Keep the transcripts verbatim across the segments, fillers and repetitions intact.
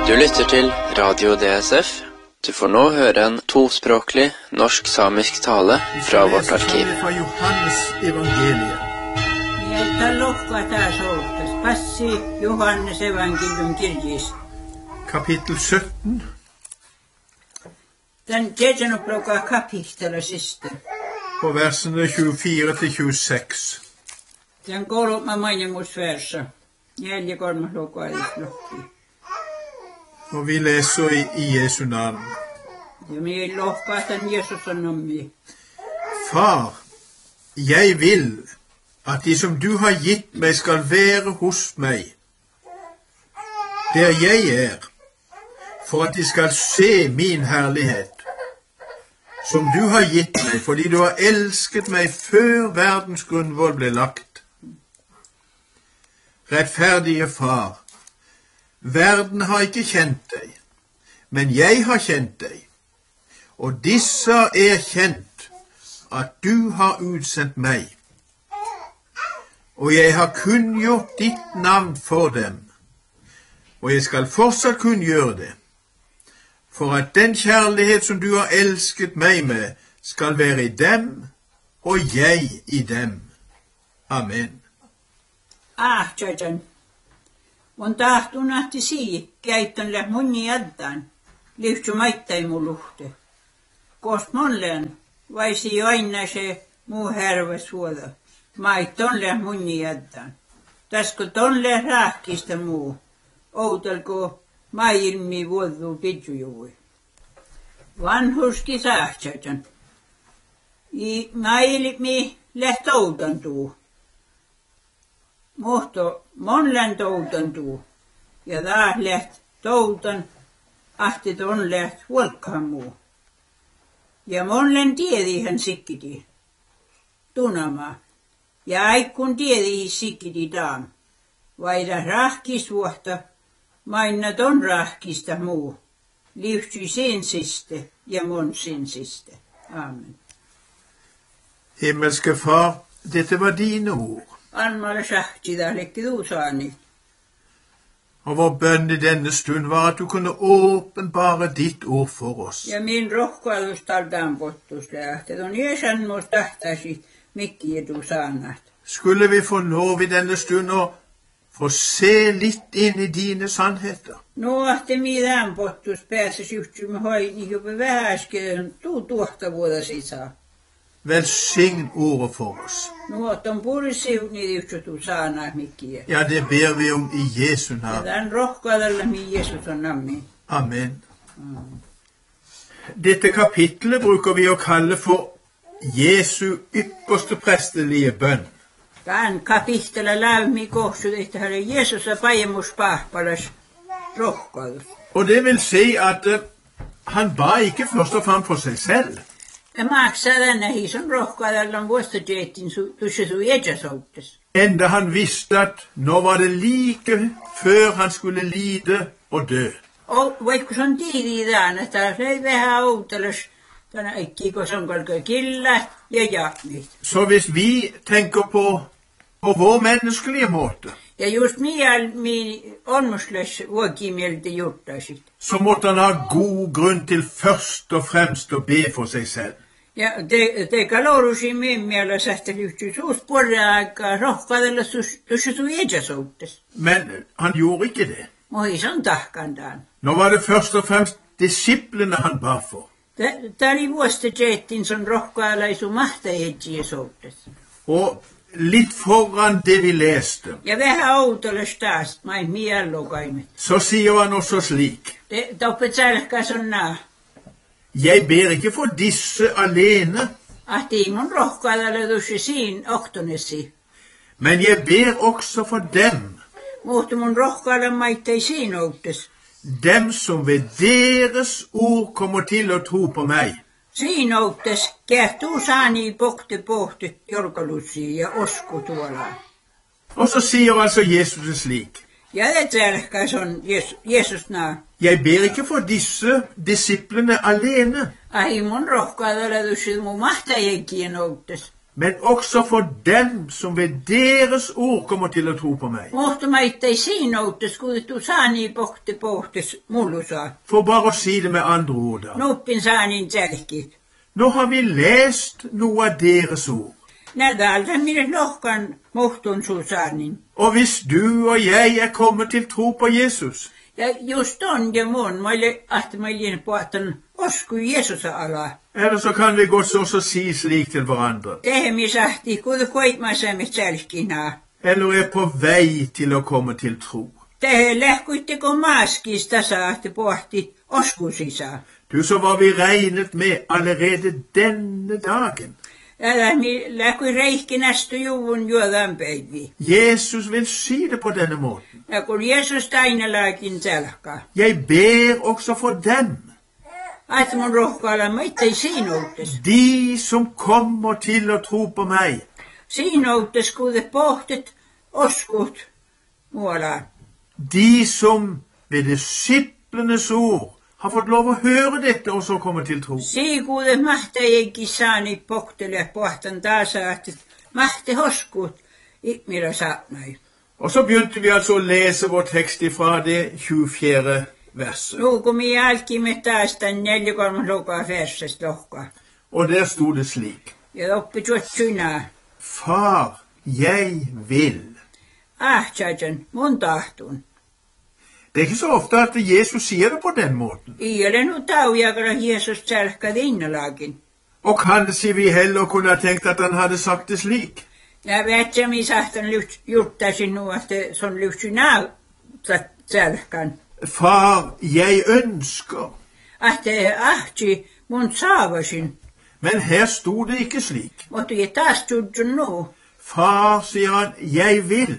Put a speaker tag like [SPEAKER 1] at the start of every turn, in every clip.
[SPEAKER 1] Du lytter til Radio D S F. Du får nå høre en tospråklig norsk-samisk tale fra vårt arkiv.
[SPEAKER 2] Fra Johannes evangeliet.
[SPEAKER 3] Että lohkataan soultas. Passi Johannes evangelium kirjis.
[SPEAKER 2] Kapittel sytten.
[SPEAKER 3] Den tredje plukka kapittelet siste.
[SPEAKER 2] På versene tjuefire til tjueseks.
[SPEAKER 3] Den kolme mainimusversa. Neljä kolme lukua islokki.
[SPEAKER 2] Og vi leser i, i Jesu navn.
[SPEAKER 3] Ja minä lohkaatan Jeesus on nommi.
[SPEAKER 2] Far, jeg vil at de som du har gitt meg skal være hos meg, der jeg er, for at de skal se min herlighet, som du har gitt meg, fordi du har elsket meg før verdens grunnvoll ble lagt. Rettferdige far, verden har ikke kjent deg, men jeg har kjent deg, og disse er kjent at du har utsendt meg. Og jeg har kunngjort ditt navn for dem, og jeg skal fortsatt kunngjøre det, for at den kjærlighet som du har elsket meg med, skal være i dem, og jeg i dem. Amen.
[SPEAKER 3] Ah, tjöjän. On tahtun ahti sii, käytönle muni jaddan. Lyhtsy maittai mu luhte. Kost monleen, vaisi jo aina se muu härves vuoda. Maitonle muni jaddan. Täskö tonle rahkista muu. Outelko maailmi vuodu pidjujui. Vanhuski saahtsätän. I maailmi lähtoutantuu. Mohto monlen toutantuu. Ja taas läht toutan, ahti ton läht huolkkaamuu. Ja monlen tiedi hän sikkiti. Tunamaa. Ja aikun tiedi sikkiti taam. Vaida rahkisvuotta, mainna ton rahkista muu. Lyhtsy sinsiste ja mon sinsiste. Amen.
[SPEAKER 2] Himmelske Far, dette var dine ord.
[SPEAKER 3] Anmala shahtida lekki dusaani.
[SPEAKER 2] Og vår bønn i denne stund var at du kunne åpenbare ditt ord for oss.
[SPEAKER 3] Ja min rohkailus taltaan pottus lähtet on Jeesan mus tahtasi mikki edu saanat.
[SPEAKER 2] Skulle vi få lov i denne stund å få se litt inn i dine sannheter?
[SPEAKER 3] No ahte midään pottus pääses juhtsumme hoini jopa vähäsken tuu tuohta vuoda sisään.
[SPEAKER 2] Velsign ordet for oss.
[SPEAKER 3] No on purisivni juhtsutu saanat mikkiä.
[SPEAKER 2] Ja, det ber vi om i Jesu
[SPEAKER 3] Ja
[SPEAKER 2] navn.
[SPEAKER 3] tämän rohkailella mi Jeesus on nammi.
[SPEAKER 2] Amen.
[SPEAKER 3] Mm.
[SPEAKER 2] Dette kapitlet bruker vi å kalle for Jesu ypperste prestelige bønn.
[SPEAKER 3] Tämän kapittele läymi kohsut, että herra Jeesus on pajemus pahpalas rohkailus.
[SPEAKER 2] Og det vil si at uh, han ba ikke først og fremst for seg selv.
[SPEAKER 3] Ja maksaa tänne hiison rohkailella vuosta jeettin tuossa sun ejasoutes.
[SPEAKER 2] Enda han visste at nå var det like før han skulle lide og dø.
[SPEAKER 3] Og vaikka se on tiiviidään, että se ei vähän outeles tänä ikki, kun se on kalkaa killa ja jaknit.
[SPEAKER 2] Så hvis vi tenker på, på vår menneskelige måte,
[SPEAKER 3] Ja just miel mi onmusles vuokimieltä juttaisit.
[SPEAKER 2] så måtte han ha god grunn til først og fremst å be for seg selv.
[SPEAKER 3] Ja te, te kalorusi min mielessä, että lyhtyy suus puolella aikaa rohkaidella tuossa sun ejasoutes.
[SPEAKER 2] Men han gjorde ikke det.
[SPEAKER 3] Moi se on tahkandaan.
[SPEAKER 2] Nå var det først og fremst disiplene han ba for.
[SPEAKER 3] Tämä oli vuosta jeettin sun rohkailla sun mahta ejasoutes.
[SPEAKER 2] Og litt foran det vi leste,
[SPEAKER 3] Ja vähän outeles taas, mä en mielokaimet.
[SPEAKER 2] så sier han også slik:
[SPEAKER 3] Tappet sälkäs on nää.
[SPEAKER 2] Jeg ber ikke for disse alene,
[SPEAKER 3] Ahti mun rohkaidelle tuossa siin oktonesi.
[SPEAKER 2] men jeg ber også for dem,
[SPEAKER 3] Muhtu mun rohkaidelle maittei siin outes.
[SPEAKER 2] dem som ved deres ord kommer til å tro på meg.
[SPEAKER 3] Siin outes kähtuu saani pokte pohti jorkalussiin ja osku tuolla.
[SPEAKER 2] Og så sier altså Jesus slik:
[SPEAKER 3] Ja det sälkäs on Jeesus, Jeesus nää.
[SPEAKER 2] Jeg ber ikke for disse disiplene alene,
[SPEAKER 3] Ahi mun rohkaidelle tuossa mun mahtajekien outes.
[SPEAKER 2] men også for dem som ved deres ord kommer til å tro på meg.
[SPEAKER 3] Mutta mä ei siinoutes, kun tu saani pohti pohtis mullusa.
[SPEAKER 2] For bare å si det med andre ord da.
[SPEAKER 3] Nuppin saanin tälkit.
[SPEAKER 2] Nå har vi lest noe av deres ord.
[SPEAKER 3] Nädalta minne lohkan muhtun susaanin.
[SPEAKER 2] Og hvis du og jeg er kommet til tro på Jesus,
[SPEAKER 3] Ja just on ja mun, mä olin, että mä olin puhutan osku Jeesusa ala.
[SPEAKER 2] eller så kan vi godt også si slik til hverandre.
[SPEAKER 3] Tehe mi sahti, kudu koitmassa me tälkinaa.
[SPEAKER 2] Eller er på vei til å komme til tro.
[SPEAKER 3] Tehe lähkuitteko maaskista saahti pohti oskusisa.
[SPEAKER 2] Du, så var vi regnet med allerede denne dagen.
[SPEAKER 3] Ja mi lähkui reihkinästy juvun juodan päivi.
[SPEAKER 2] Jesus vil si det på denne måten.
[SPEAKER 3] Ja kun Jeesus tainalaakin tälkkaa.
[SPEAKER 2] Jeg ber også for dem,
[SPEAKER 3] Että mun rohkaalla mä ittei siinoutes.
[SPEAKER 2] de som kommer til å tro på meg.
[SPEAKER 3] Siinoutes, kun te pohtit oskut muualaan.
[SPEAKER 2] De som ved disiplenes ord har fått lov å høre dette og så kommer til tro.
[SPEAKER 3] Sii, kun te mahte eikin saani pohtele pohtan taas, että mahte oskut ihmillä saatnai.
[SPEAKER 2] Og så begynte vi altså å lese vår tekst ifra det tjuefjerde verset.
[SPEAKER 3] Nu kun mi jälkimme taas tän neljäkolmas lukaa versest lohkaa.
[SPEAKER 2] Og der sto det slik:
[SPEAKER 3] Ja oppi tuot synää.
[SPEAKER 2] Far, jeg vil.
[SPEAKER 3] Ah, tjajan, mun tahtun.
[SPEAKER 2] Det er ikke så ofte at Jesus sier det på den måten.
[SPEAKER 3] Iele nu taujakalla Jeesus tälkka innalaakin.
[SPEAKER 2] Og kanskje vi heller kunne ha tenkt at han hadde sagt det slik.
[SPEAKER 3] Ja vet mi sahtan juttaisin nu, että se on lyhtsynää tälkkan.
[SPEAKER 2] Far, jeg ønsker.
[SPEAKER 3] Että ahti mun saavasin.
[SPEAKER 2] Men her sto det ikke slik.
[SPEAKER 3] Mutta jeg taas tuddun nu.
[SPEAKER 2] Far, sier han, jeg vil.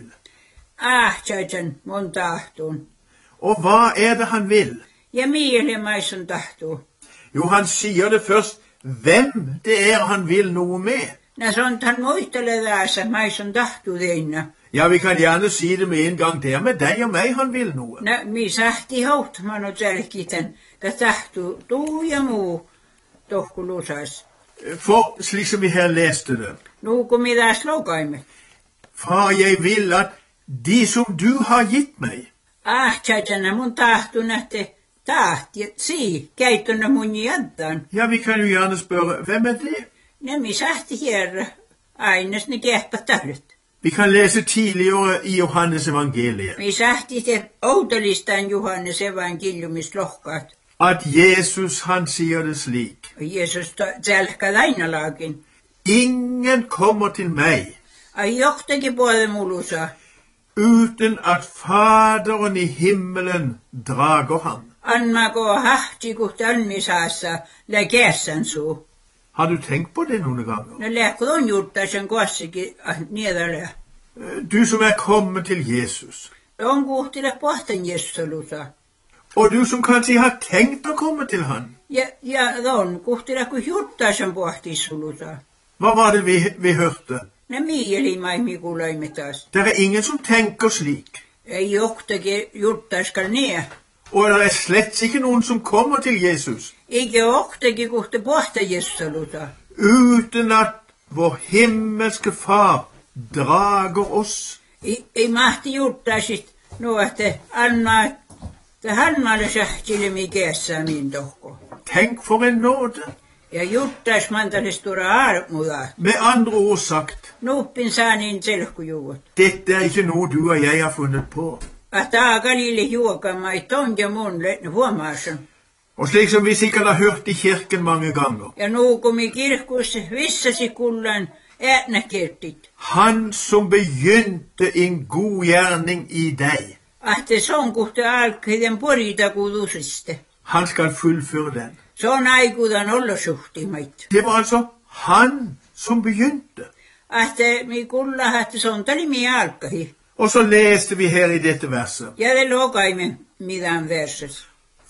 [SPEAKER 3] Ah, tjajan, mun tahtun.
[SPEAKER 2] Og hva er det han vil?
[SPEAKER 3] Ja mielemaisun tahtuu.
[SPEAKER 2] Jo, han sier det først hvem det er han vil noe med.
[SPEAKER 3] Nä sontan muistele tässä maisun tahtuu teinä.
[SPEAKER 2] Ja, vi kan gjerne si det med en gang. Det er med deg og meg han vil noe.
[SPEAKER 3] Nä mi sahti houtman och tälkiten. Det tahtuu tuu ja muu tohkulusas.
[SPEAKER 2] For slik som vi her leste det.
[SPEAKER 3] Nu kun mi taas lukaimme.
[SPEAKER 2] Far, jeg vil at de som du har gitt meg.
[SPEAKER 3] Ah, tjajana, mun tahtun, että tahti, sii, käytönä mun jaddan.
[SPEAKER 2] Ja, vi kan jo gjerne spørre, hvem er det?
[SPEAKER 3] Ne mi sahti herra, aines ne kehpat tahdet.
[SPEAKER 2] Vi kan lese tidligere i Johannes evangeliet
[SPEAKER 3] Mi sahti te outolistan Johannes evankeliumista lohkaat.
[SPEAKER 2] at Jesus han sier det slik:
[SPEAKER 3] Jeesus tälkka lainalaakin.
[SPEAKER 2] Ingen kommer til meg
[SPEAKER 3] Ai johtakin puolelle mulusa.
[SPEAKER 2] uten at Faderen i himmelen drager ham.
[SPEAKER 3] Anmako hahti kuhti almisaassa läkeessän suu.
[SPEAKER 2] Har du tenkt på det noen ganger?
[SPEAKER 3] Ne lähkut on juttaisen kossikin niedalea.
[SPEAKER 2] Du som er kommet til Jesus,
[SPEAKER 3] On kuhtile pohtan Jeesulusa.
[SPEAKER 2] og du som kanskje har tenkt å komme til han.
[SPEAKER 3] Ja, ja on kuhtile kun juttaisen pohti sulusa.
[SPEAKER 2] Hva var det vi, vi hørte?
[SPEAKER 3] Ne mielimaimi kuulaimme taas.
[SPEAKER 2] Det er ingen som tenker slik.
[SPEAKER 3] Ei johtakin juttaiskal nie.
[SPEAKER 2] Og det er slett ikke noen som kommer til Jesus
[SPEAKER 3] Eikä johtakin kuhti pohta Jeesulusa.
[SPEAKER 2] uten at vår himmelske Far drager oss.
[SPEAKER 3] Ei, ei mahti juttaisit no, että anna, että hannalle sähtille mi keessää min tohko.
[SPEAKER 2] Tenk for en nåde.
[SPEAKER 3] Ja juttais mantalis tura armuda.
[SPEAKER 2] Med andre ord sagt,
[SPEAKER 3] Nuppin saanin selkkujuvat.
[SPEAKER 2] dette er ikke noe du og jeg har funnet på.
[SPEAKER 3] Att agalille juokama ei tonja mun lenne huomaasun.
[SPEAKER 2] Og slik som vi sikkert har hørt i kirken mange ganger,
[SPEAKER 3] Ja nuukumi kirkus vissasi kullan äänäkertit.
[SPEAKER 2] han som begynte en god gjerning i deg,
[SPEAKER 3] Ahte son kuhti alkiden porita kudusiste.
[SPEAKER 2] han skal fullføre den.
[SPEAKER 3] Se on aikudan olosuhtimait.
[SPEAKER 2] Det var altså han som begynte.
[SPEAKER 3] Ahte mi kulla hahti son tali mi alkahi.
[SPEAKER 2] Og så leste vi her i dette verset:
[SPEAKER 3] Ja det logaimme midan verses.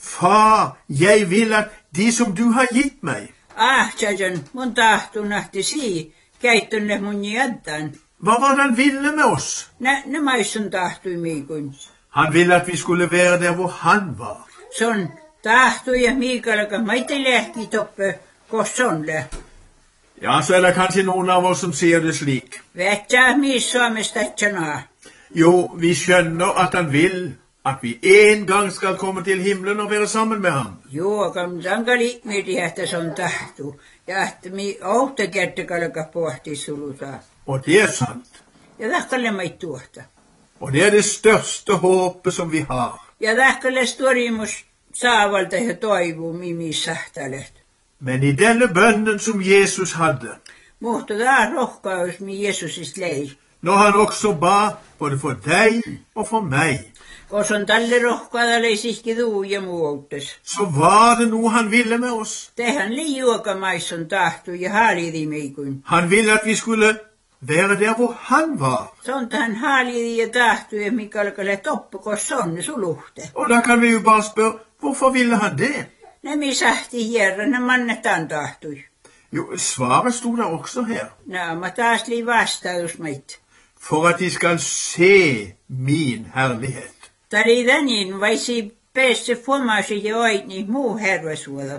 [SPEAKER 2] Far, jeg vil at de som du har gitt meg.
[SPEAKER 3] Ah, tjajan, mun tahtun ahti sii, käyttönne mun jaddan.
[SPEAKER 2] Hva var det han ville med oss?
[SPEAKER 3] Nä, ne maisun tahtui miikun.
[SPEAKER 2] Han ville at vi skulle være der hvor han var.
[SPEAKER 3] Son tahtui ja miikalaka maite lähki toppe, kos sonle.
[SPEAKER 2] Ja, så er det kanskje noen av oss som sier det slik.
[SPEAKER 3] Vet jeg missä me stätsänä?
[SPEAKER 2] Jo, vi skjønner at han vil at vi en gang skal komme til himmelen og være sammen med ham.
[SPEAKER 3] Joo, kam sankali miti, että se on tahtu. Ja että mi outa kertakalka pohti suluta.
[SPEAKER 2] Og det er sant.
[SPEAKER 3] Ja tahkalle mai tuota.
[SPEAKER 2] Og det er det største håpet som vi har.
[SPEAKER 3] Ja tahkalle storimus saavalta ja toivu mimi sahtalet.
[SPEAKER 2] Men i denne bønnen som Jesus hadde,
[SPEAKER 3] Mutta taas rohkaus mi Jeesusist lei.
[SPEAKER 2] når han også ba både for deg og for meg,
[SPEAKER 3] Kos on tälle rohkaada leisihki tuu ja muuttes.
[SPEAKER 2] så var det noe han ville med oss.
[SPEAKER 3] Tehän liiuoka maisson tahtu ja haalidi meikun.
[SPEAKER 2] Han ville at vi skulle være der hvor han var.
[SPEAKER 3] Sontahan haalidi ja tahtu ja mikalkale toppu, kos sonne suluhte.
[SPEAKER 2] Og da kan vi jo bare spørre, hvorfor ville han det?
[SPEAKER 3] Nemi sahti hierran, ne mannetaan tahtui.
[SPEAKER 2] Jo, svaret sto der også her.
[SPEAKER 3] Naama taas lii vastaus meit.
[SPEAKER 2] For at de skal se min herlighet.
[SPEAKER 3] Tari tänin vaisi päässe fuomasi ja oini muu hervasuoda.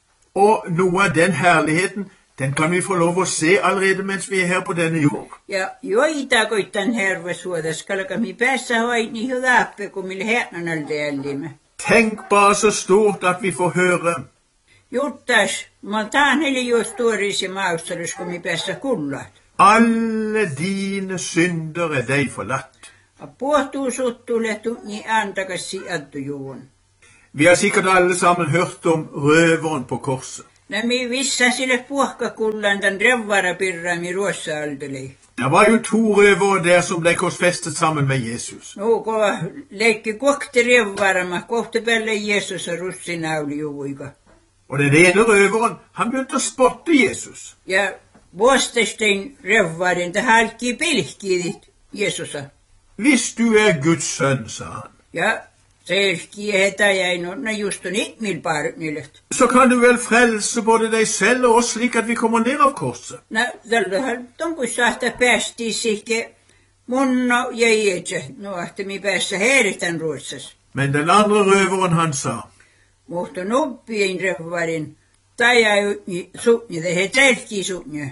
[SPEAKER 2] Og noe av den herligheten, den kan vi få lov å se allerede mens vi er her på denne jord.
[SPEAKER 3] Ja joita koittan hervasuoda, skalka mi päässä oini hyväppe, kun mille hernanalde ällimme.
[SPEAKER 2] Tenk bare så stort at vi får høre.
[SPEAKER 3] Juttas, mä taan heli just tuoris ja maussalus, kun mi päässä kullat.
[SPEAKER 2] Alle dine synder er deg forlatt.
[SPEAKER 3] A puhtuu suttulle tunni antakassi attujuun.
[SPEAKER 2] Vi har sikkert alle sammen hørt om røveren på korset.
[SPEAKER 3] Nämä vissa sille puhkakullan tämän revvarapirraami ruossa-aldeli.
[SPEAKER 2] Det var jo to røvere der som ble korsfestet sammen med Jesus.
[SPEAKER 3] No, kun leikki kohti revvarama, kohti päälle Jeesus ja russinauli juvuika.
[SPEAKER 2] Og den ene røveren, han begynte å spotte Jesus.
[SPEAKER 3] Ja vuostestein revvarin, det halkii pilkkiidit Jeesusa.
[SPEAKER 2] Hvis du er Guds sønn, sa han,
[SPEAKER 3] Ja selkii hetä jäi, no, no just on ikmil parnilet.
[SPEAKER 2] så kan du vel frelse både deg selv og oss slik at vi kommer ned av korset.
[SPEAKER 3] No, tällä tonkun sahta päästiin sihke munno ja ietsä, no ahti mi päässä heeritän ruotsas.
[SPEAKER 2] Men den andre røveren, han sa,
[SPEAKER 3] Mutta nuppien revvarin, tai jäi sutni, det he selkii sutni.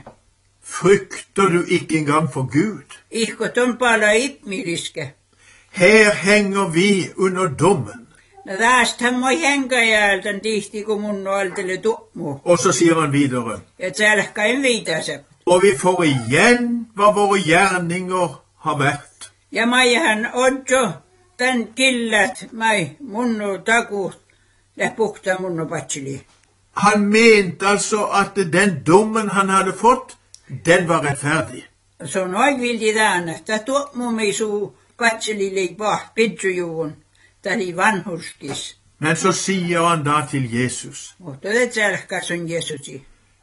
[SPEAKER 2] frykter du ikke engang for Gud?
[SPEAKER 3] Ihkot on pala ipmiliske.
[SPEAKER 2] Her henger vi under dommen.
[SPEAKER 3] No tästähän moi henkajältän tihti, kun mun altele tuommu.
[SPEAKER 2] Og så sier han videre,
[SPEAKER 3] Ja tälkkäin viitäsä.
[SPEAKER 2] og vi får igjen hva våre gjerninger har vært.
[SPEAKER 3] Ja maihan odjo, tän killät mai munnu takuut, lähpuhtaa munnu patsili.
[SPEAKER 2] Han mente altså at den dommen han hadde fått, den var rettferdig.
[SPEAKER 3] Se on oikeilti tämän, että tuommu mei suu patsili leik vaht pidsujuun. Täli vanhurskis.
[SPEAKER 2] Men så sier han da til Jesus,
[SPEAKER 3] Mutta det tälkkäs on Jeesusi.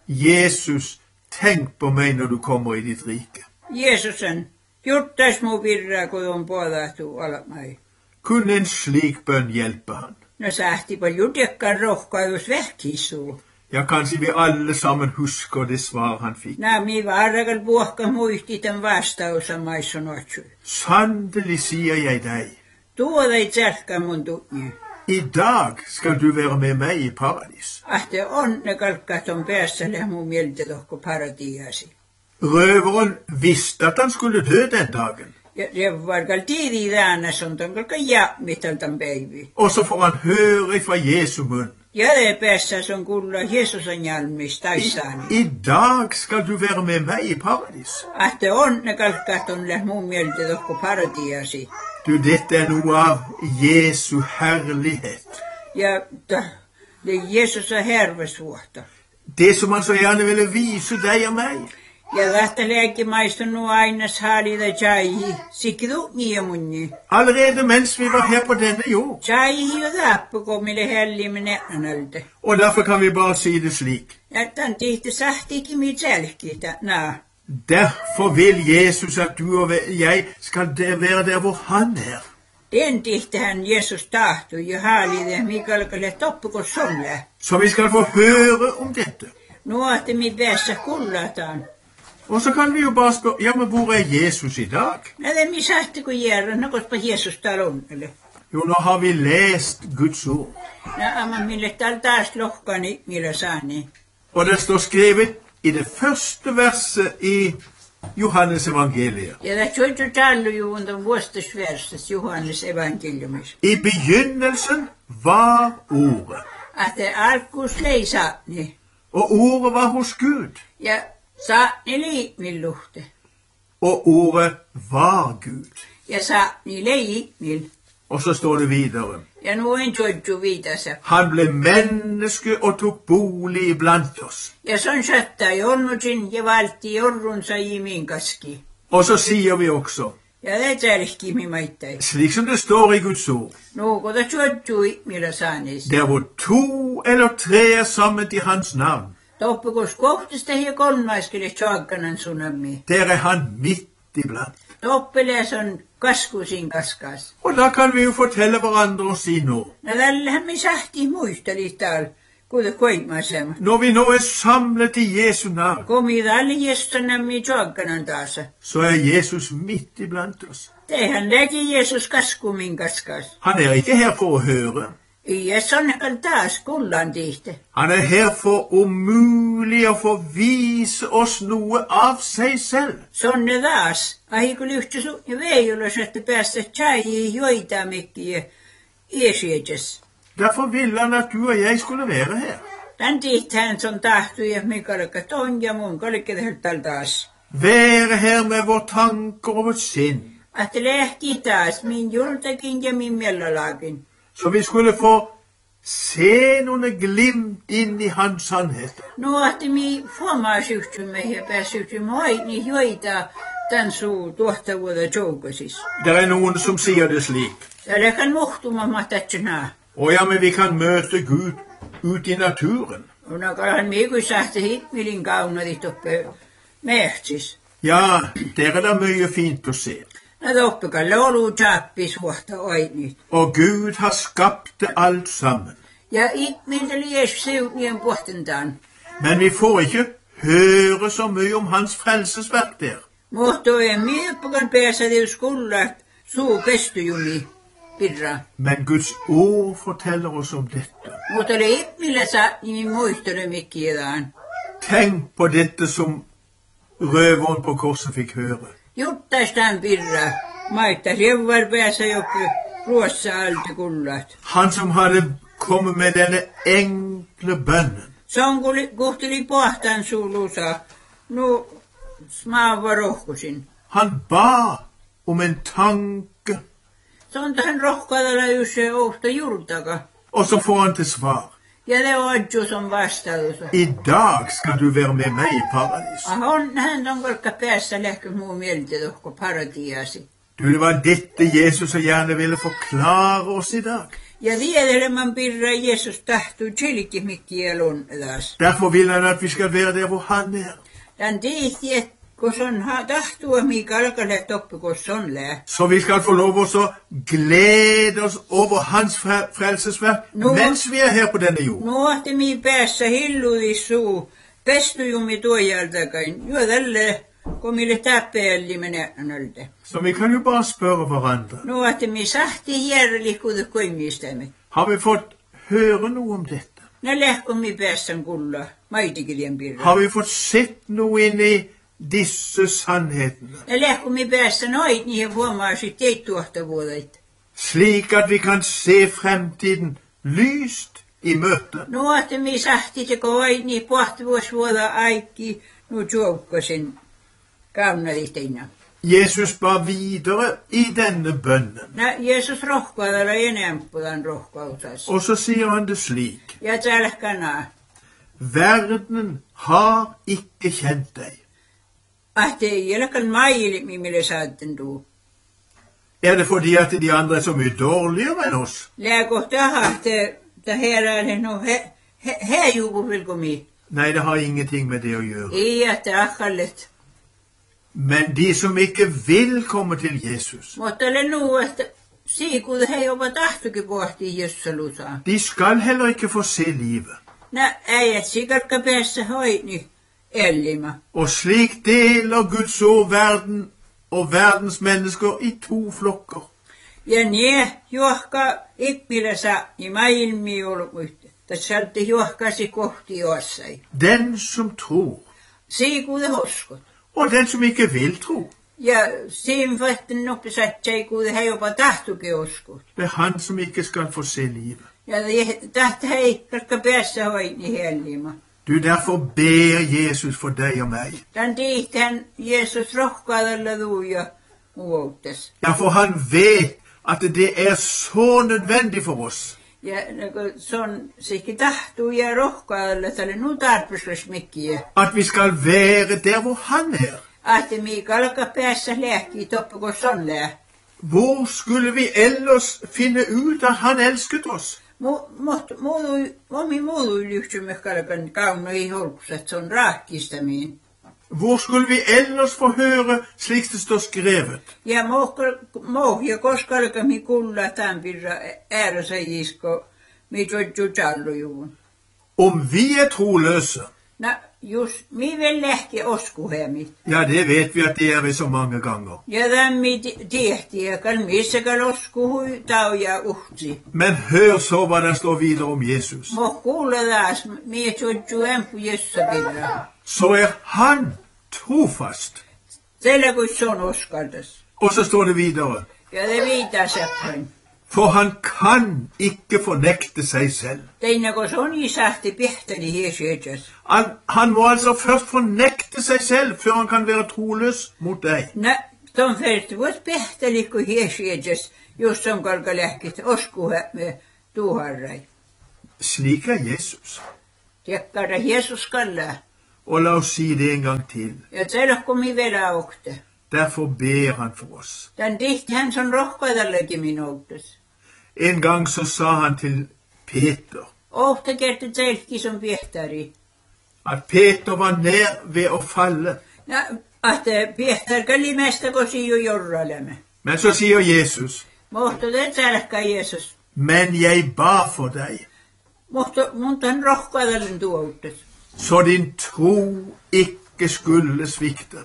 [SPEAKER 2] Jesus, tenk på meg når du kommer i ditt rike.
[SPEAKER 3] Jeesusen, juttas mu virraa, kun on puolahtu alamai.
[SPEAKER 2] Kunne en slik bønn hjelpe han?
[SPEAKER 3] No sähti paljon tekkaan rohkaus vähkisuu.
[SPEAKER 2] Ja, kanskje vi alle sammen husker det svar han fikk.
[SPEAKER 3] Nami varrakal puhka muisti tämän vastausa maisson otsui.
[SPEAKER 2] Sannelig sier jeg deg,
[SPEAKER 3] Tuoda ei tälkkä mun tunni.
[SPEAKER 2] i dag skal du være med meg i paradis.
[SPEAKER 3] Ahte onne kalkkat on päässä lähmu mieltä tohko paratiasi.
[SPEAKER 2] Røveren visste at han skulle dø den dagen.
[SPEAKER 3] Ja revvarkal tiidi täänäs on ton kalka jäämitaltan päivi.
[SPEAKER 2] Og så får han høre fra Jesu munn.
[SPEAKER 3] Ja det päässä on kuulla Jeesusen jalmis taissaani.
[SPEAKER 2] I dag skal du være med meg i paradis.
[SPEAKER 3] Ahte onne kalkkat on lähmu mieltä tohko paratiasi.
[SPEAKER 2] Du, dette er noe av Jesu herlighet.
[SPEAKER 3] Ja ta, det Jeesus on hervesuhta.
[SPEAKER 2] Det som han så gjerne ville vise deg og meg.
[SPEAKER 3] Ja tähtä lääkimaista nu aina saalida jaihi, sikidu niemunni.
[SPEAKER 2] Allerede mens vi var her på denne jord.
[SPEAKER 3] Jaihi jo täppä, kun mille hellimme ne'analte.
[SPEAKER 2] Og derfor kan vi bare si det slik.
[SPEAKER 3] Ja tän tihti sahtiikin mi selkitä, naa.
[SPEAKER 2] Derfor vil Jesus at du og jeg skal der være der hvor han er.
[SPEAKER 3] Den tihtihän Jeesus tahtui ja haalide mikalkalle toppukos sonle.
[SPEAKER 2] Så vi skal få høre om dette.
[SPEAKER 3] Nuohti mi päässä kullataan.
[SPEAKER 2] Og så kan vi jo bare spørre, ja, men hvor er Jesus i dag?
[SPEAKER 3] Näde mi sahti kun järra, no kospa Jeesus talonnelle.
[SPEAKER 2] Jo, nå har vi lest Guds ord.
[SPEAKER 3] Ja amma mille tal taas lohkani millä saani.
[SPEAKER 2] Og det står skrevet i det første verset i Johannes evangeliet.
[SPEAKER 3] Ja det tjøtju tallu jo under våstes verses Johannes evangeliumis.
[SPEAKER 2] I begynnelsen var ordet,
[SPEAKER 3] At det alkus lei saatni.
[SPEAKER 2] og ordet var hos Gud,
[SPEAKER 3] Ja saatni liikmil luhte.
[SPEAKER 2] og ordet var Gud.
[SPEAKER 3] Ja saatni liikmil.
[SPEAKER 2] Og så står det videre.
[SPEAKER 3] Ja nu en tjøtju vidase.
[SPEAKER 2] Han ble menneske og tok bolig iblant oss.
[SPEAKER 3] Ja son satta jonnusin ja valti jorrunsa i minkaski.
[SPEAKER 2] Og så sier vi også,
[SPEAKER 3] Ja det tärkki mi maittai.
[SPEAKER 2] slik som det står i Guds ord,
[SPEAKER 3] No kota tjøtju millä saanis.
[SPEAKER 2] der hvor to eller tre er samlet i hans navn,
[SPEAKER 3] Toppukos kohtista ja kolmaiskele tjagkanan sunammi.
[SPEAKER 2] der er han midt iblant.
[SPEAKER 3] Toppeles on kaskusin kaskas.
[SPEAKER 2] Og da kan vi jo fortelle hverandre og si nå,
[SPEAKER 3] No tällähän me sahti muisteli täällä, kuinka koimasema.
[SPEAKER 2] når vi nå er samlet i Jesu navn,
[SPEAKER 3] Komi tälle jestanammi tjagkanan taas.
[SPEAKER 2] så er Jesus midt iblant oss.
[SPEAKER 3] Tehän läki Jeesus kaskumin kaskas.
[SPEAKER 2] Han er ikke her for å høre.
[SPEAKER 3] Ja sonnekal taas kullan tihte.
[SPEAKER 2] Han er her for om mulig å få vise oss noe av seg selv.
[SPEAKER 3] Sonne taas. Ahi lyhti sun veijulos, että päästä tjai joita mikkiä iesiedjes.
[SPEAKER 2] Derfor ville han at du og jeg skulle være her.
[SPEAKER 3] Tän tihtään son tahtu ja mikalka ton ja mun kalke tällä taas.
[SPEAKER 2] Være her med vår tanker og vårt sinn.
[SPEAKER 3] Att lähti taas min jultakin ja min mellalakin.
[SPEAKER 2] Så vi skulle få se noen glimt inn i hans sannhet.
[SPEAKER 3] No ahti mi fuomaasuhtymme ja pääsyhtymme hoini joita tän suu tuohta vuoda joukosis.
[SPEAKER 2] Det er noen som sier det slik.
[SPEAKER 3] Ja läkän muhtuma mahtatsena.
[SPEAKER 2] Å ja, men vi kan møte Gud ut i naturen.
[SPEAKER 3] Unakahan miku sahti hitmilin kaunadit oppe mehtsis.
[SPEAKER 2] Ja, der er det mye fint å se.
[SPEAKER 3] Nä toppika lolu tjappis huohta oinit.
[SPEAKER 2] Og Gud har skapt det alt sammen.
[SPEAKER 3] Ja itmiltä lies seutnien pohtentaan.
[SPEAKER 2] Men vi får ikke høre så mye om hans frelsesverk der.
[SPEAKER 3] Muhto ei mieppukan päässä teus kullat suu pestujumi pirra.
[SPEAKER 2] Men Guds ord forteller oss om dette.
[SPEAKER 3] Mutta oli itmillä saa niin muistelu mikkiedaan.
[SPEAKER 2] Tenk på dette som røveren på korset fikk høre.
[SPEAKER 3] Juttastaan pirra. Maittas jevvar päässä joku ruossa alti kullat.
[SPEAKER 2] Han som hadde kommet med denne enkle bønnen.
[SPEAKER 3] Son kuhteli pohtaan suulusa. Nu smaava rohkusin.
[SPEAKER 2] Han ba om en tanke,
[SPEAKER 3] Son tähän rohkaadalla yse ohta jultaka.
[SPEAKER 2] og så får han til svar.
[SPEAKER 3] Ja det on adju som vastaus.
[SPEAKER 2] I dag skal du være med meg i paradis.
[SPEAKER 3] Ahon hän on kolka päässä lähkö muu mieltä tohko paratiasi.
[SPEAKER 2] Du, det var dette Jesus så gjerne ville forklare oss i dag.
[SPEAKER 3] Ja tiedeleman pirra Jeesus tahtuu tjilkimikkielun taas.
[SPEAKER 2] Derfor vil han at vi skal være der hvor han er.
[SPEAKER 3] Tän tiihti, et kun on tahtua mikä alkalle toppi, kun on lää.
[SPEAKER 2] Så vi skal få lov å så glede oss over hans fre- frelsesverk
[SPEAKER 3] Nå-
[SPEAKER 2] mens vi er her på denne jord.
[SPEAKER 3] Nuohti mi päässä hilludis suu, pestujumi tuojaltakain. Jo tälle, kun mille täppeelli menee nölde.
[SPEAKER 2] Så vi kan jo bare spørre hverandre.
[SPEAKER 3] Nuohti mi sahti järli kudu koimistämme.
[SPEAKER 2] Har vi fått høre noe om dette?
[SPEAKER 3] Nä lähkö mi päässän kulla, maitikiljan pirra.
[SPEAKER 2] Har vi fått sett noe inn i disse sannhetene?
[SPEAKER 3] Nä lähkö mi päässän oit niihin huomaasit teit tuohta vuodait.
[SPEAKER 2] Slik at vi kan se fremtiden lyst i møte.
[SPEAKER 3] Nuohti mi sahti teko oit nii pohtivuos vuoda aikki, nu joukkosin kaunaditeina.
[SPEAKER 2] Jesus ba videre i denne bønnen,
[SPEAKER 3] Nä Jeesus rohkaadalla enemppudan rohkausas.
[SPEAKER 2] og så sier han det slik.
[SPEAKER 3] Ja tälkana,
[SPEAKER 2] Verden har ikke kjent deg.
[SPEAKER 3] ahte ei olekaan maili, mille saatten tuu.
[SPEAKER 2] Er det fordi at de andre er så mye dårligere enn oss?
[SPEAKER 3] Lääkohtaha, että ta heräälle, no he, he, he juku vilkomi.
[SPEAKER 2] Nei, det har ingenting med det å gjøre.
[SPEAKER 3] Ei, että akkallet.
[SPEAKER 2] Men de som ikke vil komme til Jesus,
[SPEAKER 3] Mutta ole nuu, että siikuud he jopa tahtokin pohtii Jessalusaa.
[SPEAKER 2] de skal heller ikke få se livet.
[SPEAKER 3] Nä äijät sikarkka päässä hoini ellimä.
[SPEAKER 2] Og slik deler Guds ord verden og verdens mennesker i to flokker.
[SPEAKER 3] Ja nie juohka ikmiläsä, niin maailmi ollut. Tässä salti juohkasi kohti jossai.
[SPEAKER 2] Den som tror,
[SPEAKER 3] Siik kuude uskot.
[SPEAKER 2] Og den som ikke vil tro.
[SPEAKER 3] Ja siin võetten noppis, et see kuude he jopa tahtugi uskot.
[SPEAKER 2] Det er han som ikke skal få se livet.
[SPEAKER 3] Ja tahti hei kakka päässä hoini helliima.
[SPEAKER 2] Du, derfor ber Jesus for deg og meg.
[SPEAKER 3] Den tiihten Jeesus rohkaadalla tuuja uoutes.
[SPEAKER 2] Ja, for han vet at det er så nødvendig for oss.
[SPEAKER 3] Ja nagu son siikki tahtuu ja rohkaadalla tälle nu tarpeslus mikkiä.
[SPEAKER 2] At vi skal være der hvor han er.
[SPEAKER 3] Ahti miika alkaa päässä lääkkiä toppu kun son lää.
[SPEAKER 2] Hvor skulle vi ellers finne ut at han elsket oss?
[SPEAKER 3] Omi muoduilyhtymys kalkan kaunoi holkuset, se on raakistamiin.
[SPEAKER 2] Hvor skulle vi ellers få høre slik det står skrevet?
[SPEAKER 3] Ja mohja koskalka mi kulla tämän pirra ääräsäjisko mi tjodju tjallujuun.
[SPEAKER 2] Om vi er troløse.
[SPEAKER 3] Na, just mi vel lähki oskuhemit.
[SPEAKER 2] Ja, det vet vi at det er vi så mange ganger.
[SPEAKER 3] Ja, tämän mi tehti, ja kan missä kal oskuhui tauja uhti.
[SPEAKER 2] Men hør så hva det står videre om Jesus.
[SPEAKER 3] Moh kuulla taas, mi tjodju empu jessa pirra.
[SPEAKER 2] Så er han trofast.
[SPEAKER 3] Teillä kun se on oskaldas.
[SPEAKER 2] Og så står det videre.
[SPEAKER 3] Ja, det viitaa seppäin.
[SPEAKER 2] For han kan ikke fornekte seg selv.
[SPEAKER 3] Teina kun se on isahti pihtani hiesietas.
[SPEAKER 2] Han, han må altså først fornekte seg selv før han kan være troløs mot deg.
[SPEAKER 3] Nä, ton ferti vois pihtali kun hiesietas, jos on kalka lähkit oskuhe me tuharrai.
[SPEAKER 2] Slik er Jesus.
[SPEAKER 3] Tekkara Jeesus kallaa.
[SPEAKER 2] Og la oss si det en gang til.
[SPEAKER 3] Ja teillä komi vielä aukte.
[SPEAKER 2] Derfor ber han for oss.
[SPEAKER 3] Tän tihti hän son rohkaidallekin minuutus.
[SPEAKER 2] En gang så sa han til Peter.
[SPEAKER 3] Ohta kerti teilki som pihtari.
[SPEAKER 2] At Peter var nær ved å falle.
[SPEAKER 3] Ja, at pihtar kalli mesta kosi jo jorralemme.
[SPEAKER 2] Men så sier Jesus.
[SPEAKER 3] Mohto te tälkka Jeesus.
[SPEAKER 2] Men jeg ba for deg.
[SPEAKER 3] Mohto mun tän rohkaidallen tuoutus.
[SPEAKER 2] Så din tro ikke skulle svikte.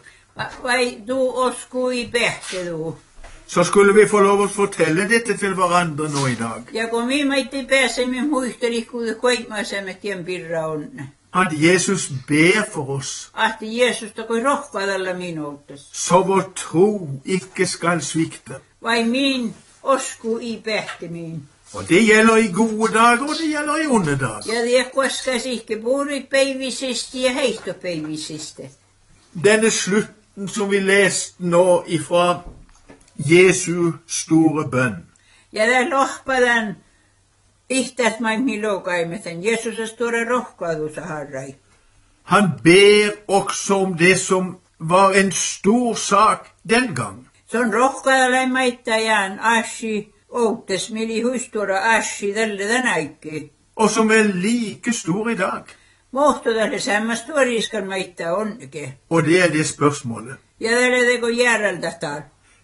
[SPEAKER 3] Vai du oskui pehte du.
[SPEAKER 2] Så skulle vi få lov å fortelle dette til hverandre nå i dag.
[SPEAKER 3] Ja kun mi maitti pääse, mi muisteli kuude koikmaisemmet tien pirra onne.
[SPEAKER 2] At Jesus ber for oss.
[SPEAKER 3] Ahti Jeesus takoi rohkaadalla minuutus.
[SPEAKER 2] Så vår tro ikke skal svikte.
[SPEAKER 3] Vai min osku i pehte min.
[SPEAKER 2] Og det gjelder i gode dager, og det gjelder i onde dager.
[SPEAKER 3] Ja det koskas ikke både päivisesti ja heittopäivisesti.
[SPEAKER 2] Denne slutten som vi leste nå ifra Jesu store bønn.
[SPEAKER 3] Ja det lohpadan ihtäät maimmi loukaimetän. Jeesus store rohkaadusa harrai.
[SPEAKER 2] Han ber også om det som var en stor sak den gang.
[SPEAKER 3] Se on rohkaadalai maittajan ashi outes mili huistura ashi tälle tänäikki.
[SPEAKER 2] Og som er like stor i dag.
[SPEAKER 3] Mohto tälle sammastuoriskan maittaa onneke.
[SPEAKER 2] Og det er det spørsmålet.
[SPEAKER 3] Ja tälle teko järältähtään.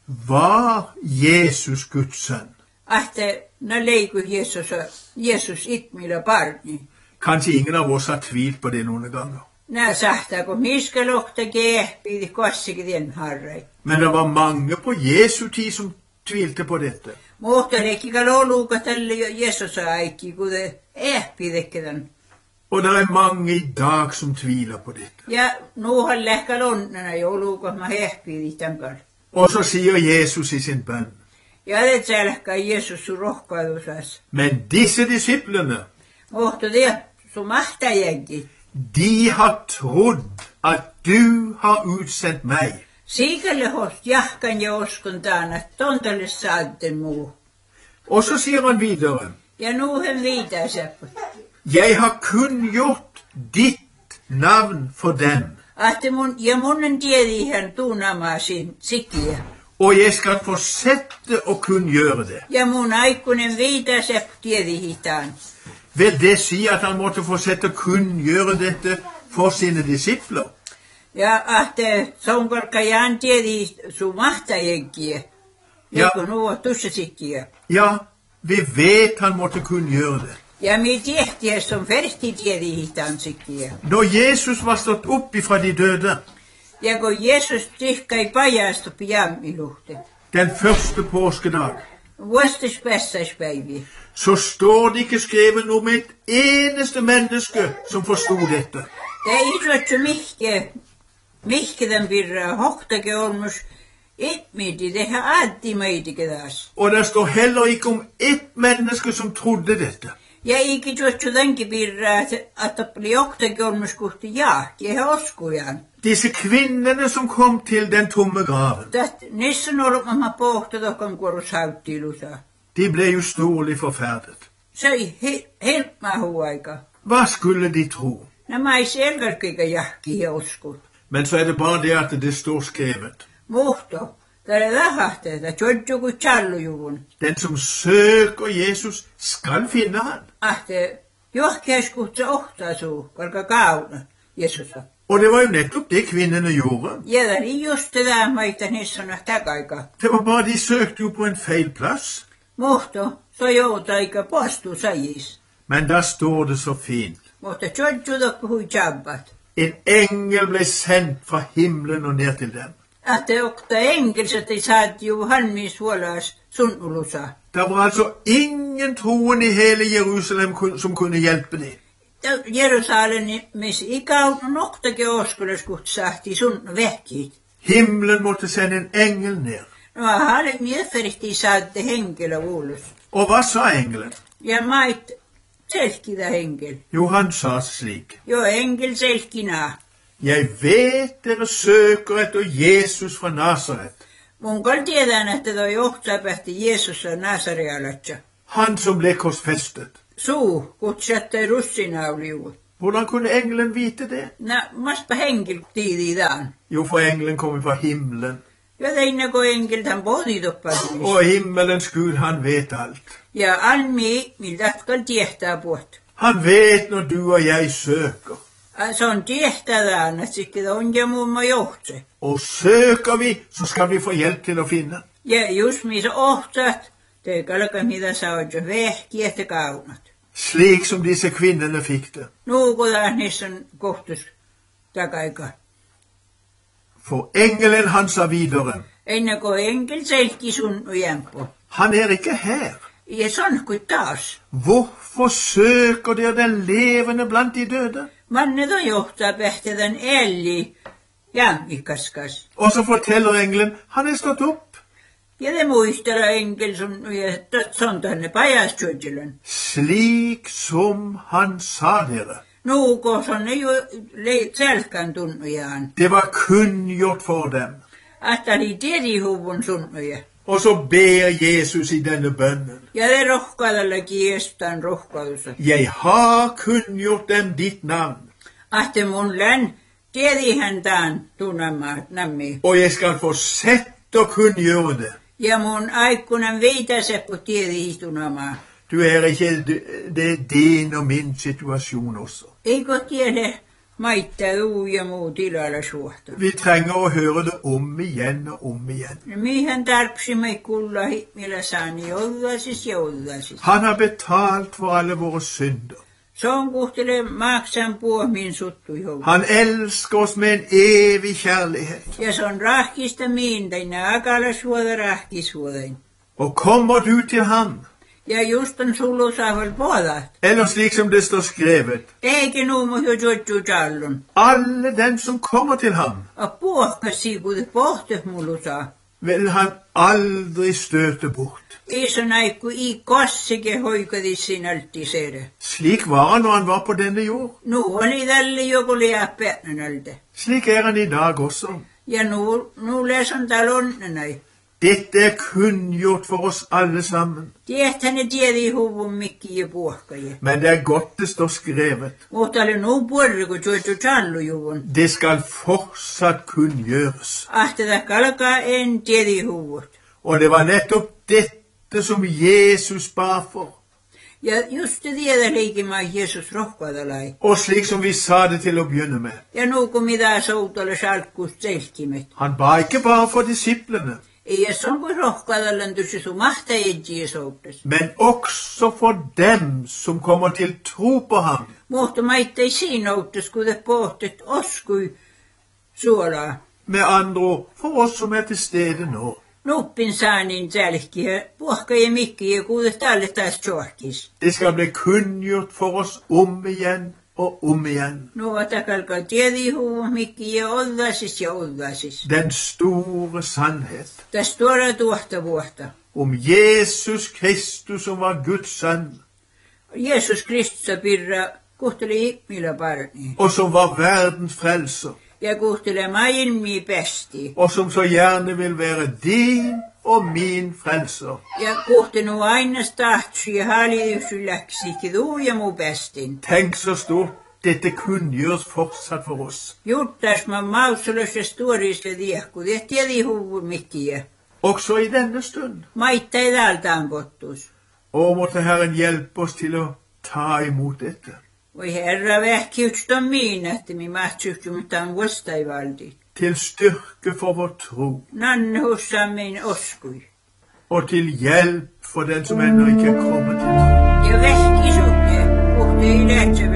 [SPEAKER 2] Var Jesus Guds sønn?
[SPEAKER 3] Ahte na leiku Jeesus, Jeesus itmillä parni.
[SPEAKER 2] Kanskje ingen av oss har tvilt på det noen ganger.
[SPEAKER 3] Nää sahtaa, kun miska lohta kehpidi kossikin tien harrai.
[SPEAKER 2] Men det var mange på Jesu tid som tvilte på dette.
[SPEAKER 3] Mohto leikkikä louluuka tälle Jeesus aikki, kun te ehpidekkedan.
[SPEAKER 2] Og det er mange i dag som tviler på dette.
[SPEAKER 3] Ja nuuhan lähkä lonnana jouluuka ma ehpidi tankal.
[SPEAKER 2] Og så sier Jesus i sin bønn.
[SPEAKER 3] Ja det tälkkä Jeesus sun rohkaadusas.
[SPEAKER 2] Men disse disiplene,
[SPEAKER 3] Mohto te sun mahtajenki.
[SPEAKER 2] de har trodd at du har utsendt meg.
[SPEAKER 3] Siikalle host jahkan ja uskon taana, tontalle saatten muu.
[SPEAKER 2] Og så sier han videre.
[SPEAKER 3] Ja nuuhen viitaa seppu.
[SPEAKER 2] Jeg har kun gjort ditt navn for dem.
[SPEAKER 3] Ahte mun, ja munnen tiedi ihan tuunamaa sin sikiä.
[SPEAKER 2] Og jeg skal fortsette å kun gjøre det.
[SPEAKER 3] Ja mun aikunen viitaa seppu tiedi hitaan.
[SPEAKER 2] Vil det si at han måtte fortsette å kun gjøre dette for sine disipler?
[SPEAKER 3] Ja ahte sonkorka jaan tiedi sun mahtajenkiä.
[SPEAKER 2] Ja.
[SPEAKER 3] Ja nuo tussa sikiä.
[SPEAKER 2] Ja, vi vet han måtte kun gjøre det.
[SPEAKER 3] Ja mi tiehtiä som ferti tiedi hitaan sikiä.
[SPEAKER 2] Når Jesus var stått opp ifra de døde,
[SPEAKER 3] Ja kun Jeesus tihkai pajastu jammiluhte.
[SPEAKER 2] den første påskedag,
[SPEAKER 3] Vuostis pässäispäivi.
[SPEAKER 2] så står det ikke skrevet om et eneste menneske som forstod dette.
[SPEAKER 3] Det ei idrottu mihke Mihkeden birra hohtake olmus etmidi tehdä aattimeitikin taas.
[SPEAKER 2] Og det står heller ikke om ett menneske som trodde dette.
[SPEAKER 3] Ja ikke tuotsu tämänkin birra, että oli hohtake olmus kohti jaakki, he oskujan.
[SPEAKER 2] Disse kvinnene som kom til den tomme graven,
[SPEAKER 3] Tästä nissen olemme pohti tokan kuorushauttilusa.
[SPEAKER 2] de ble jo storlig forferdet.
[SPEAKER 3] Se ei he, helpma huaika.
[SPEAKER 2] Hva skulle de tro?
[SPEAKER 3] Nämä ei selkäkikä jahki ja uskut.
[SPEAKER 2] Men så er det bare det at det står skrevet.
[SPEAKER 3] Muhto, täällä vähähteitä, tjodju kuin tjallujuvun.
[SPEAKER 2] Den som søker Jesus, skal finne han.
[SPEAKER 3] Ahte, johkeeskuhtsa ohtaisuu, kalka kauna, Jesusa.
[SPEAKER 2] Og det var jo nettopp det kvinnene gjorde.
[SPEAKER 3] Ja niin just tätä maita nissana takaika.
[SPEAKER 2] Det var bare de søkte jo på en feil plass.
[SPEAKER 3] Muhto, so joutaika postu sajis.
[SPEAKER 2] Men da står det så fint.
[SPEAKER 3] Mutta tjodju tokku hui tjabbat.
[SPEAKER 2] En engel ble sendt fra himmelen og ned til dem.
[SPEAKER 3] Ahte okta engelset ei saat ju halmis huolas sunnulusa.
[SPEAKER 2] Det var altså ingen troende i hele Jerusalem kun- som kunne hjelpe dem.
[SPEAKER 3] Jerusalemis ikautun noktakin oskules kutsahti sun vehkit.
[SPEAKER 2] Himmelen måtte sende en engel ned.
[SPEAKER 3] No hade miefferihti saatte henkilö vuolus.
[SPEAKER 2] Og hva sa engelen?
[SPEAKER 3] Ja mait selkida henkel.
[SPEAKER 2] Jo, han sa slik.
[SPEAKER 3] Jo enkel selkina.
[SPEAKER 2] Jeg vet dere søker etter Jesus fra Nazaret,
[SPEAKER 3] Mun kol tiedän, että tuo johtapähti Jeesus on Nasarealatsa.
[SPEAKER 2] han som ble korsfestet.
[SPEAKER 3] Suu kutsatte russinauliuvut.
[SPEAKER 2] Hvordan kunne engelen vite det?
[SPEAKER 3] Na, maspa henkel tiididaan.
[SPEAKER 2] Jo, for engelen kom fra himmelen.
[SPEAKER 3] Ja teine ko enkel tämän boditoppaisuus.
[SPEAKER 2] Og himmelens Gud, han vet alt.
[SPEAKER 3] Ja almi, miltä kol tiehtää puhut.
[SPEAKER 2] Han vet når du og jeg søker.
[SPEAKER 3] Se on tiehtää, että sitten on ja muun muassa johtse.
[SPEAKER 2] Og søker vi, så skal vi få hjelp til å finne.
[SPEAKER 3] Ja just missä ohtat, te kalka mitä sä oot jo vehki, että kaunat.
[SPEAKER 2] Slik som disse kvinnene fikk det.
[SPEAKER 3] Nuukutaan niissä on kohtus takaika.
[SPEAKER 2] For engelen han sa videre,
[SPEAKER 3] Ennen kuin enkel selki sun ujempo.
[SPEAKER 2] han er ikke her.
[SPEAKER 3] Ja sånn kuin taas.
[SPEAKER 2] Hvorfor søker dere den levende blant de døde?
[SPEAKER 3] Manne to johtaa pähtetän elli jammikaskas.
[SPEAKER 2] Og så forteller engelen, han er stått opp.
[SPEAKER 3] Ja te muistella enkel sun ja son tänne pajastjodjelön.
[SPEAKER 2] Slik som han sa dere.
[SPEAKER 3] Nuukos on ne jo selkän tunnujaan.
[SPEAKER 2] Det var kunngjort for dem.
[SPEAKER 3] Että oli tiedihuvun sunnuja.
[SPEAKER 2] Og så ber Jesus i denne bønnen.
[SPEAKER 3] Ja te rohkaadalla kiestan rohkaadussa.
[SPEAKER 2] Jeg har kunngjort dem ditt navn,
[SPEAKER 3] Ahte mun län tiedihän tän tunnammi.
[SPEAKER 2] og jeg skal fortsette å kunngjøre det.
[SPEAKER 3] Ja mun aikuinen viitaseppu tiedihi tunnamaa.
[SPEAKER 2] Du er ikke, det er din og min situasjon også.
[SPEAKER 3] Eikö tiedä maittaa uu ja muu tilalla suhta?
[SPEAKER 2] Vi trenger å høre det om igjen og om igjen.
[SPEAKER 3] Mihän tarpsimme kullahi, millä saani joudasis joudasis.
[SPEAKER 2] Han har betalt for alle våre synder.
[SPEAKER 3] Se on kuhtele maksan puomin suttu jou.
[SPEAKER 2] Han elsker oss med en evig kjærlighet.
[SPEAKER 3] Ja se on rahkista miinteina akala suoda rahkisuodain.
[SPEAKER 2] Og kommer du til ham,
[SPEAKER 3] Ja just on sulu saaval puodat.
[SPEAKER 2] eller slik som det står skrevet,
[SPEAKER 3] Eikä nuumu jo jodju jallun.
[SPEAKER 2] alle den som kommer til ham,
[SPEAKER 3] A puohkas siikude pohtet mulusaa.
[SPEAKER 2] vil han aldri støte bort.
[SPEAKER 3] Iso näikku i kossike hoikadissin alttisere.
[SPEAKER 2] Slik var han når han var på denne jord.
[SPEAKER 3] Nu oli tälle joku liäpäänältä.
[SPEAKER 2] Slik er han i dag også.
[SPEAKER 3] Ja nu, nu leson talonnenai.
[SPEAKER 2] Dette er kunngjort for oss alle sammen.
[SPEAKER 3] Tiehtänne tiedi huvun mikki ja puohkaje.
[SPEAKER 2] Men det er godt det står skrevet.
[SPEAKER 3] Mutta oli nu puolri, kun tuotu tallujuvun.
[SPEAKER 2] Det skal fortsatt kunngjøres.
[SPEAKER 3] Ahteta kalkaa en tiedi huvut.
[SPEAKER 2] Og det var nettopp dette som Jesus bar for.
[SPEAKER 3] Ja just det tiedä liikimää Jeesus rohkaadalai.
[SPEAKER 2] Og slik som vi sa det til å begynne med.
[SPEAKER 3] Ja nu kun mitä soutalle salkkust selkimet.
[SPEAKER 2] Han ba ikke bare for disiplene,
[SPEAKER 3] Ei se on kuin rohkaadallan tuossa sun mahtajia souttas.
[SPEAKER 2] men også for dem som kommer til tro på ham.
[SPEAKER 3] Mutta maittai siinä outtas, kun te pohtet oskui suolaa.
[SPEAKER 2] Med andre ord, for oss som er til stede nå.
[SPEAKER 3] Nuppin saanin sälkkiä, puhka ja mikki ja kuudes talle taas tjohkis.
[SPEAKER 2] Det skal bli kunngjort for oss om igjen og om igjen.
[SPEAKER 3] No atakalka tiedi huu mikki ja ollasis ja ollasis.
[SPEAKER 2] Den store sannhet
[SPEAKER 3] Tästä tuoda tuohta vuotta.
[SPEAKER 2] om Jesus Kristus, som var Guds sønn,
[SPEAKER 3] Jeesus Kristus pirra kuhteli ihmillä parni.
[SPEAKER 2] og som var verdens frelser,
[SPEAKER 3] Ja kuhtele maailmia pesti.
[SPEAKER 2] og som så gjerne vil være din og min frelser.
[SPEAKER 3] Ja kuhtenu aina stahtsi ja hallityksy läksikin tuu ja muu pestin.
[SPEAKER 2] Tenk så stort dette kunngjøres fortsatt for oss.
[SPEAKER 3] Juttas mä mausolus ja stuoris ja tiehku. Det tiedi huvun mikkiä.
[SPEAKER 2] Også i denne stund.
[SPEAKER 3] Maitta ei täältään kottus.
[SPEAKER 2] Og måtte Herren hjelpe oss til å ta imot dette.
[SPEAKER 3] Voi herra vähki ykston miin, että mi mahtsyksy mitään vastaivaldi.
[SPEAKER 2] Til styrke for vår tro,
[SPEAKER 3] Nanne hussaan min oskui.
[SPEAKER 2] og til hjelp for den som ennå ikke er kommet til tro.
[SPEAKER 3] Ja vähki suhte, kuhte ei lähtsä